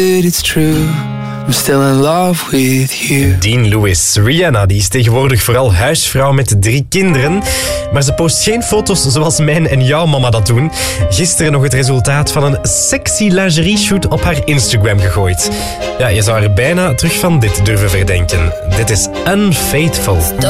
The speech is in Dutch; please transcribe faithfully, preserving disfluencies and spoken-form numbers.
It's true. I'm still in love with you. Dean Lewis. Rihanna die is tegenwoordig vooral huisvrouw met drie kinderen. Maar ze post geen foto's zoals mijn en jouw mama dat doen. Gisteren nog het resultaat van een sexy lingerie shoot op haar Instagram gegooid. Ja, je zou er bijna terug van dit durven verdenken. Dit is Unfaithful.